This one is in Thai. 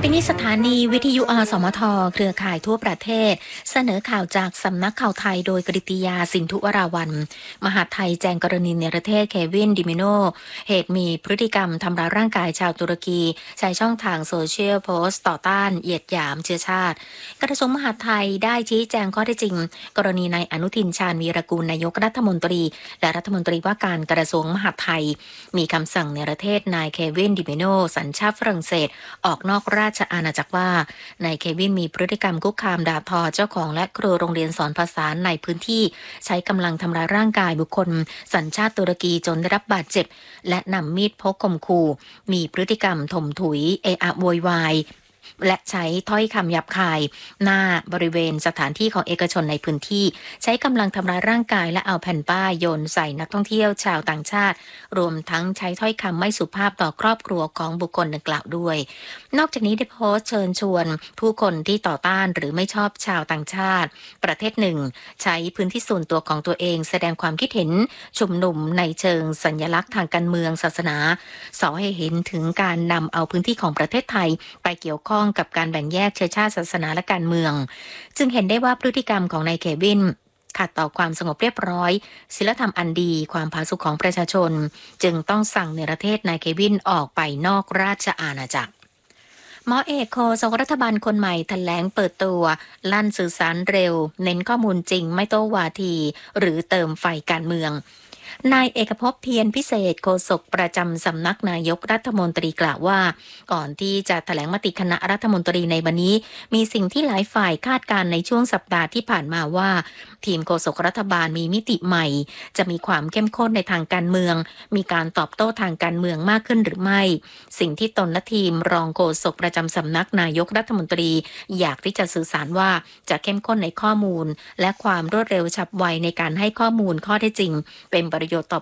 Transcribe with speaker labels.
Speaker 1: ปีนี้สถานีวิทยุอสมทเครือข่ายทั่วประเทศเสนอข่าวจากสำนักข่าวไทยโดยกฤติยาสินธุวราวัลย์มหาดไทยแจ้งกรณีเนรเทศเควินดิมิโนเหตุมีพฤติกรรมทำร้ายร่างกายชาวตุรกีใช้ช่องทางโซเชียลโพสต์ต่อต้านเหยียดหยามเชื้อชาติกระทรวงมหาดไทยได้ชี้แจงข้อเท็จจริงกรณีนายอนุทินชาญวีรกูลนายกรัฐมนตรีและรัฐมนตรีว่าการกระทรวงมหาดไทยมีคำสั่งเนรเทศนายเควินดิมิโนสัญชาติฝรั่งเศสออกนอกราชอาณาจักรว่านายเควินมีพฤติกรรมคุกคามด่าทอเจ้าของและครูโรงเรียนสอนภาษาในพื้นที่ใช้กำลังทำร้ายร่างกายบุคคลสัญชาติตุรกีจนได้รับบาดเจ็บและนำมีดพกข่มขู่มีพฤติกรรมถมถุยเอะอะโวยวายและใช้ถ้อยคำหยาบคายหน้าบริเวณสถานที่ของเอกชนในพื้นที่ใช้กำลังทำร้ายร่างกายและเอาแผ่นป้ายโยนใส่นักท่องเที่ยวชาวต่างชาติรวมทั้งใช้ถ้อยคำไม่สุภาพต่อครอบครัวของบุคคลดังกล่าวด้วยนอกจากนี้ได้โพสต์เชิญชวนผู้คนที่ต่อต้านหรือไม่ชอบชาวต่างชาติประเทศหนึ่งใช้พื้นที่ส่วนตัวของตัวเองแสดงความคิดเห็นชุมนุมในเชิงสัญลักษณ์ทางการเมืองศาสนาสอให้เห็นถึงการนำเอาพื้นที่ของประเทศไทยไปเกี่ยวข้องกับการแบ่งแยกเชื้อชาติศาสนาและการเมืองจึงเห็นได้ว่าพฤติกรรมของนายเควินขัดต่อความสงบเรียบร้อยศีลธรรมอันดีความผาสุกของประชาชนจึงต้องสั่งเนรเทศนายเควินออกไปนอกราชอาณาจักรหมอเอกโฆษกรัฐบาลคนใหม่แถลงเปิดตัวลั่นสื่อสารเร็วเน้นข้อมูลจริงไม่โต้วาทีหรือเติมไฟการเมืองนายเอกภพเพียรพิเศษโฆษกประจำสำนักนายกรัฐมนตรีกล่าวว่าก่อนที่จะแถลงมติคณะรัฐมนตรีในวันนี้มีสิ่งที่หลายฝ่ายคาดการในช่วงสัปดาห์ที่ผ่านมาว่าทีมโฆษกรัฐบาลมีมิติใหม่จะมีความเข้มข้นในทางการเมืองมีการตอบโต้ทางการเมืองมากขึ้นหรือไม่สิ่งที่ตนและทีมรองโฆษกประจำสำนักนายกรัฐมนตรีอยากที่จะสื่อสารว่าจะเข้มข้นในข้อมูลและความรวดเร็วฉับไวในการให้ข้อมูลข้อเท็จจริงเป็นประโยชน์ต่อ